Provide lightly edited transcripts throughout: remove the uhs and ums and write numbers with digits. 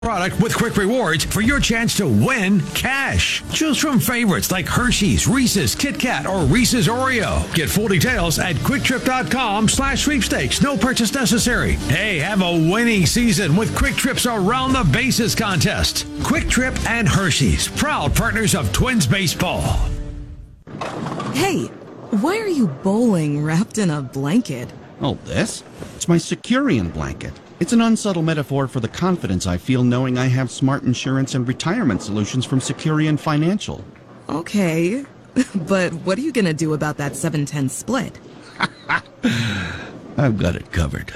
product with Quick Rewards for your chance to win cash. Choose from favorites like Hershey's, Reese's, Kit Kat, or Reese's Oreo. Get full details at QuickTrip.com/sweepstakes. No purchase necessary. Hey, have a winning season with Quick Trip's Around the Bases contest. Quick Trip and Hershey's, proud partners of Twins baseball. Hey, why are you bowling wrapped in a blanket? Oh, this? It's my Securian blanket. It's an unsubtle metaphor for the confidence I feel knowing I have smart insurance and retirement solutions from Securian Financial. Okay, but what are you going to do about that 7-10 split? I've got it covered.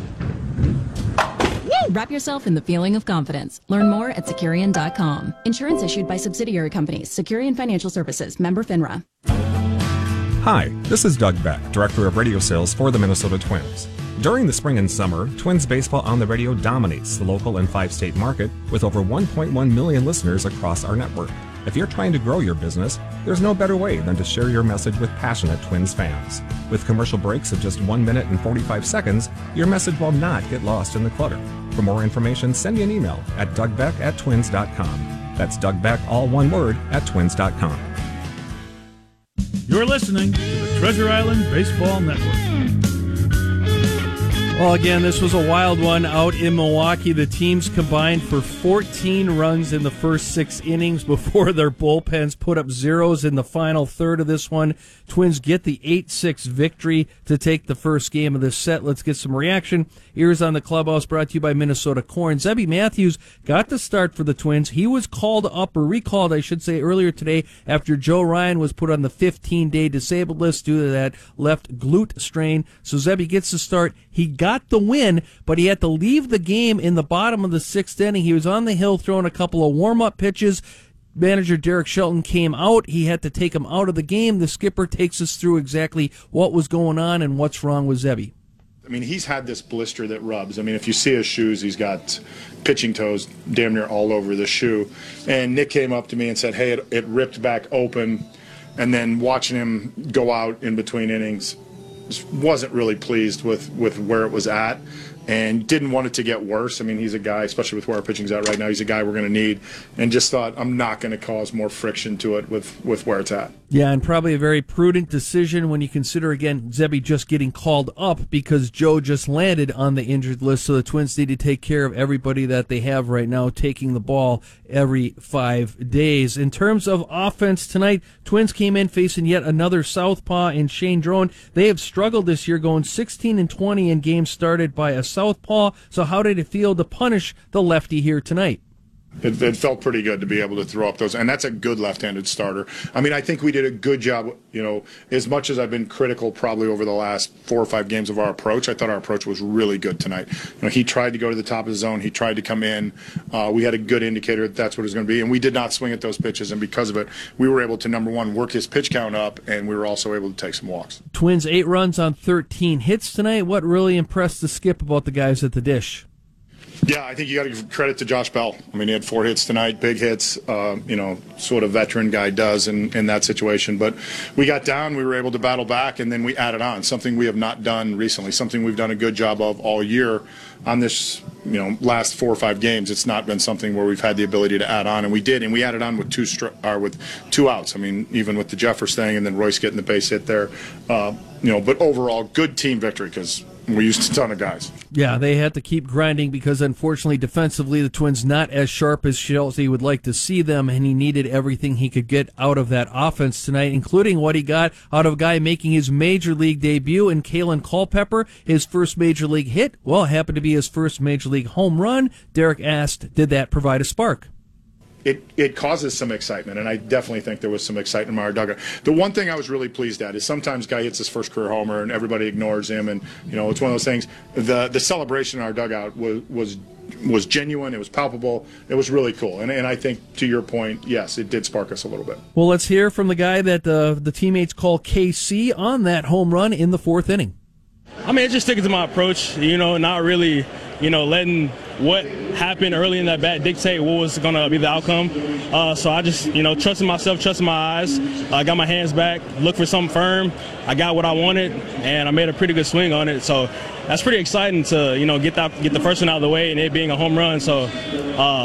Wrap yourself in the feeling of confidence. Learn more at Securian.com. Insurance issued by subsidiary companies. Securian Financial Services. Member FINRA. Hi, this is Doug Beck, Director of Radio Sales for the Minnesota Twins. During the spring and summer, Twins baseball on the radio dominates the local and 5-state market with over 1.1 million listeners across our network. If you're trying to grow your business, there's no better way than to share your message with passionate Twins fans. With commercial breaks of just 1 minute and 45 seconds, your message will not get lost in the clutter. For more information, send me an email at dougbeck@twins.com. That's Doug Beck, all one word, @twins.com. You're listening to the Treasure Island Baseball Network. Well, again, this was a wild one out in Milwaukee. The teams combined for 14 runs in the first 6 innings before their bullpens put up zeros in the final third of this one. Twins get the 8-6 victory to take the first game of this set. Let's get some reaction. Ears on the Clubhouse brought to you by Minnesota Corn. Zebby Matthews got the start for the Twins. He was called up, or recalled, I should say, earlier today after Joe Ryan was put on the 15-day disabled list due to that left glute strain. So Zebby gets the start. He got the win, but he had to leave the game in the bottom of the 6th inning. He was on the hill throwing a couple of warm-up pitches. Manager Derek Shelton came out. He had to take him out of the game. The skipper takes us through exactly what was going on and what's wrong with Zebby. I mean, he's had this blister that rubs. I mean, if you see his shoes, he's got pitching toes damn near all over the shoe. And Nick came up to me and said, hey, it ripped back open. And then watching him go out in between innings, just wasn't really pleased with where it was at and didn't want it to get worse. I mean, he's a guy, especially with where our pitching's at right now, he's a guy we're going to need, and just thought, I'm not going to cause more friction to it with where it's at. Yeah, and probably a very prudent decision when you consider, again, Zebby just getting called up because Joe just landed on the injured list, so the Twins need to take care of everybody that they have right now taking the ball every 5 days. In terms of offense tonight, Twins came in facing yet another southpaw in Shane Drone. They have struggled this year, going 16-20 in games started by a southpaw. So how did it feel to punish the lefty here tonight? It felt pretty good to be able to throw up those, and that's a good left-handed starter. I mean, I think we did a good job, you know, as much as I've been critical probably over the last 4 or 5 games of our approach, I thought our approach was really good tonight. You know, he tried to go to the top of the zone. He tried to come in. We had a good indicator that that's what it was going to be, and we did not swing at those pitches, and because of it, we were able to, number one, work his pitch count up, and we were also able to take some walks. Twins 8 runs on 13 hits tonight. What really impressed the skip about the guys at the dish? Yeah, I think you got to give credit to Josh Bell. I mean, he had 4 hits tonight, big hits, you know, sort of veteran guy does in that situation. But we got down, we were able to battle back, and then we added on, something we have not done recently, something we've done a good job of all year on this, you know, last 4 or 5 games. It's not been something where we've had the ability to add on, and we did, and we added on with 2 outs. I mean, even with the Jeffers thing and then Royce getting the base hit there, you know, but overall, good team victory because we used a ton of guys. Yeah, they had to keep grinding because, unfortunately, defensively, the Twins not as sharp as Shelty would like to see them, and he needed everything he could get out of that offense tonight, including what he got out of a guy making his Major League debut in Kalen Culpepper. His first Major League hit, well, happened to be his first Major League home run. Derek asked, did that provide a spark? It causes some excitement, and I definitely think there was some excitement in our dugout. The one thing I was really pleased at is sometimes guy hits his first career homer and everybody ignores him, and you know it's one of those things. The celebration in our dugout was genuine. It was palpable. It was really cool, and I think to your point, yes, it did spark us a little bit. Well, let's hear from the guy that the teammates call KC on that home run in the 4th inning. I mean, it's just sticking to my approach, you know, not really letting what happened early in that bat dictate what was going to be the outcome. So I just, trusted myself, trusted my eyes. I got my hands back, looked for something firm. I got what I wanted, and I made a pretty good swing on it. So that's pretty exciting to, get the first one out of the way and it being a home run. So